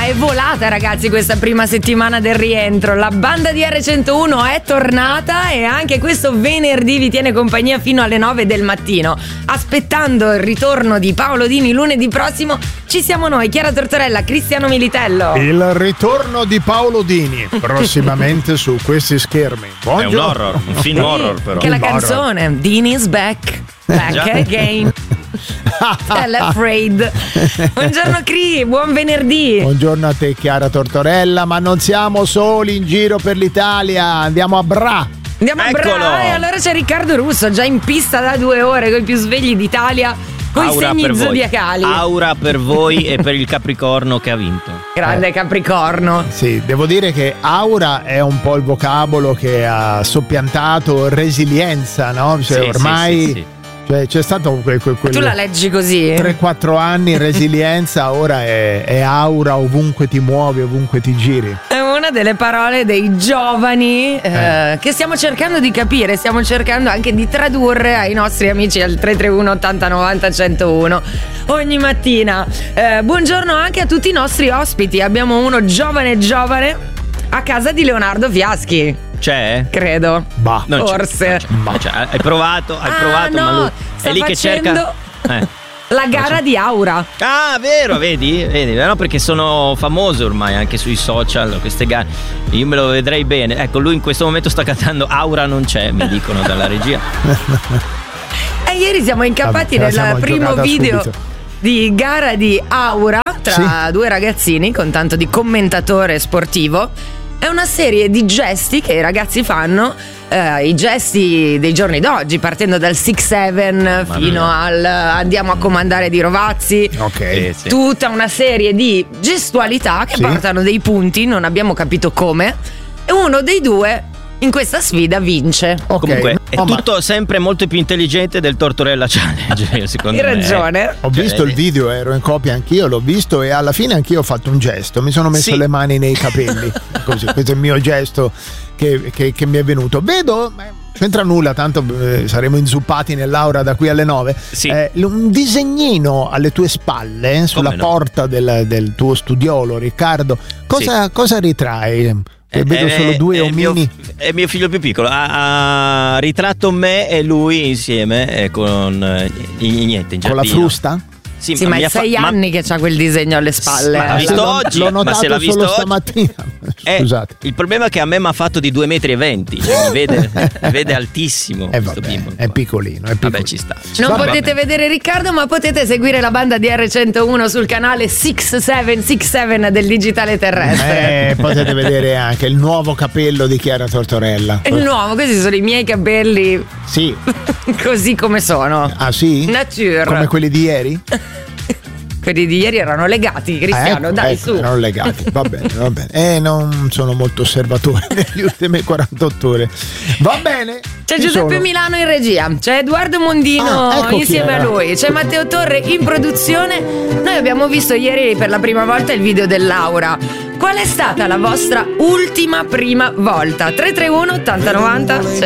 ma è volata, ragazzi, questa prima settimana del rientro. La banda di R101 è tornata e anche questo venerdì vi tiene compagnia fino alle 9 del mattino. Aspettando il ritorno di Paolo Dini lunedì prossimo, ci siamo noi, Chiara Tortorella, Cristiano Militello. Il ritorno di Paolo Dini prossimamente su questi schermi. È un horror, un film horror però. Che è la canzone Dini's back again. Tell Afraid. Buongiorno Cri, buon venerdì. Buongiorno a te Chiara Tortorella, ma non siamo soli in giro per l'Italia, andiamo a Bra. Andiamo a Bra e allora c'è Riccardo Russo già in pista da 2 ore con i più svegli d'Italia, con i segni zodiacali. Aura per voi e per il Capricorno che ha vinto. Grande Capricorno. Sì, devo dire che aura è un po' il vocabolo che ha soppiantato resilienza, no? Cioè Sì, ormai sì. Cioè, c'è stato Tu la leggi così? 3-4 anni resilienza, ora è aura ovunque ti muovi, ovunque ti giri. È una delle parole dei giovani che stiamo cercando di capire, stiamo cercando anche di tradurre ai nostri amici al 331 80 90 101 ogni mattina. Buongiorno anche a tutti i nostri ospiti. Abbiamo uno giovane a casa di Leonardo Fiaschi. C'è? Credo. Bah. Forse. Non c'è. Hai provato, no, ma lui sta è lì che cerca. La gara di aura. Ah, vero, vedi, no, perché sono famoso ormai anche sui social queste gare. Io me lo vedrei bene. Ecco, lui in questo momento sta cantando Aura non c'è, mi dicono dalla regia. E ieri siamo incappati nel primo video di gara di aura tra due ragazzini con tanto di commentatore sportivo. È una serie di gesti che i ragazzi fanno, i gesti dei giorni d'oggi, partendo dal 6-7 fino al andiamo a comandare di Rovazzi. Ok. Sì. Tutta una serie di gestualità che portano dei punti, non abbiamo capito come, e uno dei due in questa sfida vince. Okay. Comunque è tutto sempre molto più intelligente del Tortorella Challenge, secondo me. Hai ragione. Ho visto il video, ero in copia anch'io, l'ho visto e alla fine anch'io ho fatto un gesto, mi sono messo le mani nei capelli. Così, questo è il mio gesto che mi è venuto. Vedo, c'entra nulla, tanto saremo inzuppati nell'aura da qui alle 9. Sì. Un disegnino alle tue spalle, sulla porta del tuo studiolo, Riccardo. Cosa ritrae? Vedo solo due omini. È mio figlio più piccolo. Ha ritratto me e lui insieme con niente in giardino. Con la frusta? Sì, ma è 6 anni che c'ha quel disegno alle spalle. Ma l'ha visto oggi? L'ho notato ma se l'ha visto solo oggi? stamattina. Scusate. Il problema è che a me mi ha fatto di 2,20 m, cioè mi vede altissimo. Questo bimbo. È piccolino, Vabbè, ci sta. Non potete vedere Riccardo, ma potete seguire la banda di R101 sul canale 6767 del digitale terrestre. Potete vedere anche il nuovo capello di Chiara Tortorella. È nuovo, questi sono i miei capelli. Sì. Così come sono. Ah sì? Nature. Come quelli di ieri? Quelli di ieri erano legati, Cristiano, dai su. Erano legati, va bene. Non sono molto osservatore nelle ultime 48 ore. Va bene. C'è Giuseppe Milano in regia, c'è Edoardo Mondino insieme a lui, c'è Matteo Torre in produzione. Noi abbiamo visto ieri per la prima volta il video dell'aura. Qual è stata la vostra ultima prima volta? 331 80 90